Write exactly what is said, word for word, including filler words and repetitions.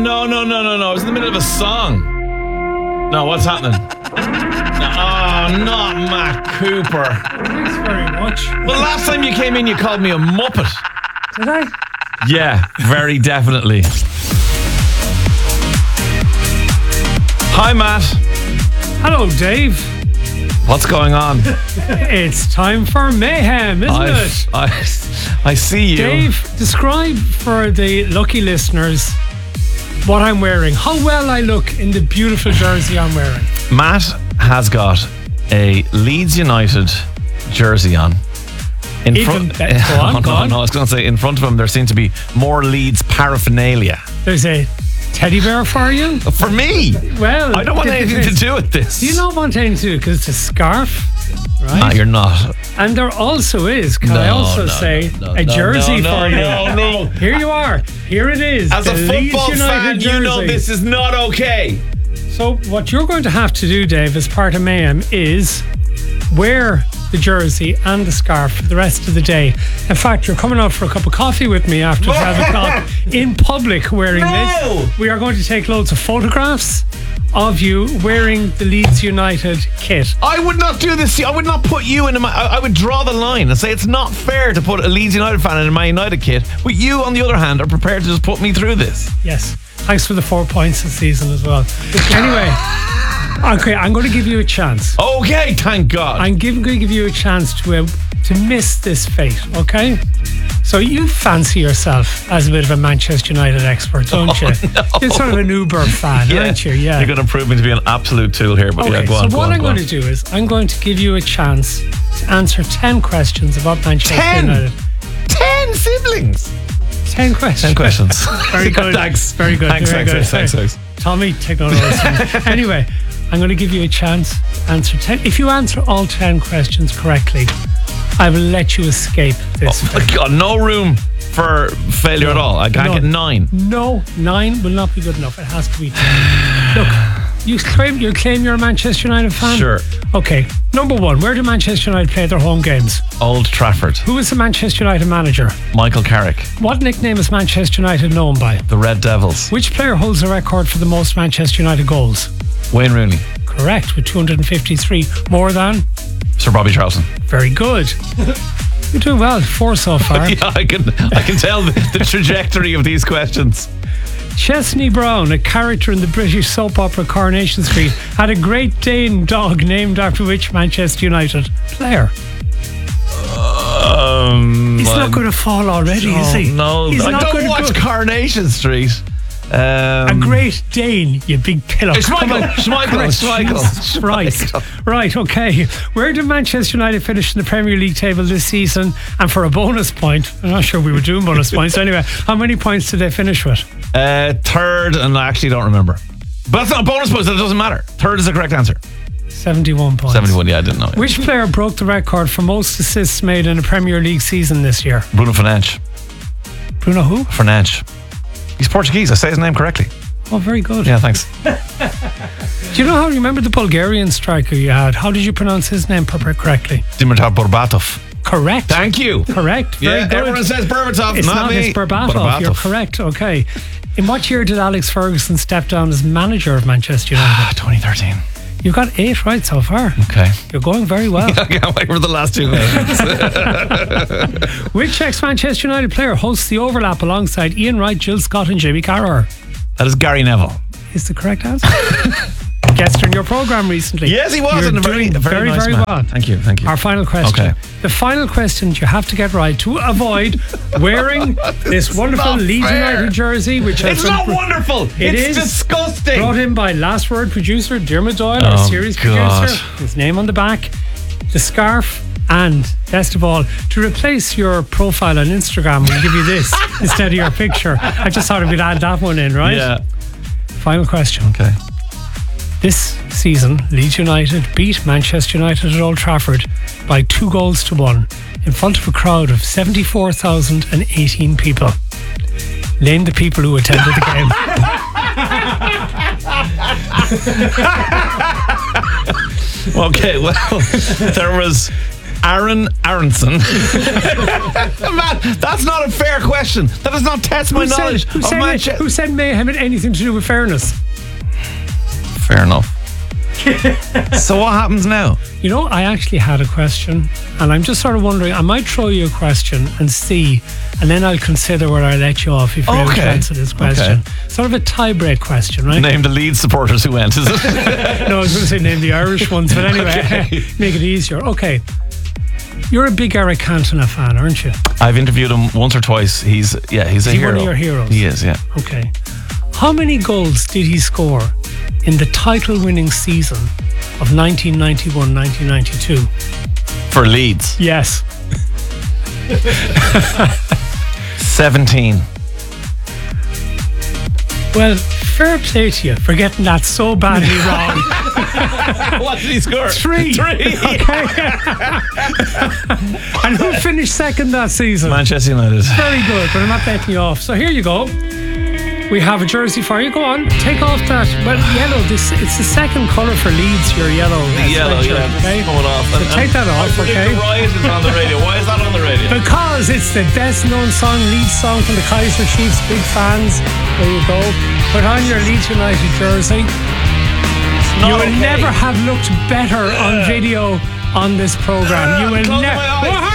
no, no, no, no, no. I was in the middle of a song. No, what's happening? No, oh, not Matt Cooper. Thanks very much. Well, last time you came in, you called me a muppet. Did I? Yeah, very definitely. Hi, Matt. Hello, Dave. What's going on? It's time for mayhem, isn't I've, it? I, I see you. Dave, describe for the lucky listeners what I'm wearing. How well I look in the beautiful jersey I'm wearing. Matt has got a Leeds United jersey on. In Even front, better. Go on, oh, go no, on. no, I was going to say in front of him there seems to be more Leeds paraphernalia. There's a teddy bear for you. For me? Well, I don't want anything to do with this. You don't want anything to do because it's a scarf, right? Ah, you're not. And there also is, can No, I also no, say, no, no, a no, jersey no, for no, you. no, no. Here you are. Here it is. As a the Leeds football United fan, jersey. you know this is not okay. So what you're going to have to do, Dave, as part of Mayhem is wear the jersey and the scarf for the rest of the day. In fact, you're coming out for a cup of coffee with me after twelve o'clock in public wearing No. this. We are going to take loads of photographs of you wearing the Leeds United kit. I would not do this. I would not put you in. My, I, I would draw the line and say it's not fair to put a Leeds United fan in my United kit. But you, on the other hand, are prepared to just put me through this. Yes. Thanks for the four points this season as well. Anyway, okay, I'm going to give you a chance. Okay, thank God. I'm give, going to give you a chance to uh, to miss this fate, okay? So you fancy yourself as a bit of a Manchester United expert, don't Oh, you? no. You're sort of an Uber fan, Yeah. aren't you? Yeah. You're going to prove me to be an absolute tool here, but Okay, yeah, go on, so go what on, I'm go going on. to do is I'm going to give you a chance to answer ten questions about Manchester Ten? United. Ten siblings. Ten questions. Ten questions. Very good. Thanks. Very good. Thanks, very thanks, good. thanks, thanks, thanks. Tommy, take note of this. Anyway, I'm going to give you a chance to answer ten. If you answer all ten questions correctly, I will let you escape this. Oh my God, no room for failure at all. I can't No. get nine. No, nine will not be good enough. It has to be ten. Look, you claim you claim you're a Manchester United fan. Sure. Okay. Number one, where do Manchester United play their home games? Old Trafford. Who is the Manchester United manager? Michael Carrick. What nickname is Manchester United known by? The Red Devils. Which player holds the record for the most Manchester United goals? Wayne Rooney. Correct, with two hundred fifty-three. More than? Sir Bobby Charlton. Very good. You're doing well. Four so far. Yeah, I can I can tell the, the trajectory of these questions. Chesney Brown, a character in the British soap opera Coronation Street, had a Great Dane dog named after which Manchester United player? Um, He's not going to fall already, is he? No, He's I not don't gonna watch go- Coronation Street. Um, A Great Dane, you big pillow. Schmeichel, Come on. Schmeichel, Correct. Schmeichel, Jesus Christ. Schmeichel. Right, okay. Where did Manchester United finish in the Premier League table this season? And for a bonus point, I'm not sure we were doing bonus points. Anyway, how many points did they finish with? Uh, third, and I actually don't remember. But that's not a bonus point, so it doesn't matter. Third is the correct answer. seventy-one points. seventy-one, yeah, I didn't know. Which player broke the record for most assists made in a Premier League season this year? Bruno Fernandes. Bruno who? Fernandes. He's Portuguese. I say his name correctly. Oh, very good. Yeah, thanks. Do you know how you remember the Bulgarian striker you had? How did you pronounce his name proper correctly? Dimitar Berbatov. Correct. Thank you. Correct. Very Yeah, good. everyone says Berbatov, It's not not, me. it's Berbatov. Berbatov. You're correct. Okay. In what year did Alex Ferguson step down as manager of Manchester United? twenty thirteen. You've got eight right so far. Okay. You're going very well. I can't wait for the last two minutes. Which ex-Manchester United player hosts the overlap alongside Ian Wright, Jill Scott and Jimmy Carragher? That is Gary Neville. Is the correct answer? Guest in your programme recently. Yes, he was. You're and a very, doing a very, very, nice very man. well. Thank you, thank you. Our final question. Okay. The final question you have to get right to avoid wearing this wonderful not Leeds fair. United jersey, which has It's been not br- wonderful. It it's is disgusting. brought in by Last Word producer Dermot Doyle, our Oh, series God. producer. His name on the back, the scarf, and best of all, to replace your profile on Instagram, we'll give you this instead of your picture. I just thought we'd add that one in, right? Yeah. Final question. Okay. This season, Leeds United beat Manchester United at Old Trafford by two goals to one in front of a crowd of seventy-four thousand eighteen people. Name the people who attended the game. Okay, well, there was Aaron Aronson. Man, that's not a fair question. That does not test my Who said, knowledge who, of said, Manchester. who said mayhem had anything to do with fairness? Fair enough. So what happens now? You know, I actually had a question, and I'm just sort of wondering, I might throw you a question and see, and then I'll consider whether I let you off if you're able to Okay. answer this question. Okay. Sort of a tie-break question, right? Name the Leeds supporters who went, is it? No, I was going to say name the Irish ones, but anyway, Okay. make it easier. Okay. You're a big Eric Cantona fan, aren't you? I've interviewed him once or twice. He's, yeah, he's a he hero. one of your heroes? He is, yeah. Okay. How many goals did he score in the title-winning season of nineteen ninety-one nineteen ninety-two? For Leeds. Yes. seventeen. Well, fair play to you for getting that so badly wrong. What did he score? Three. Three. Okay. And who finished second that season? Manchester United. Very good, but I'm not letting you off. So here you go. We have a jersey for you. Go on, take off that. Well, yellow. This it's the second colour for Leeds. Your yellow. The yellow, sweatshirt, yeah. Okay. Coming off. So take that off, I predict okay? The Riot is on the radio. Why is that on the radio? Because it's the best known song, Leeds song from the Kaiser Chiefs. Big fans. There you go. Put on your Leeds United jersey. Not You will okay. never have looked better on video on this program. You will Closing never. my eyes.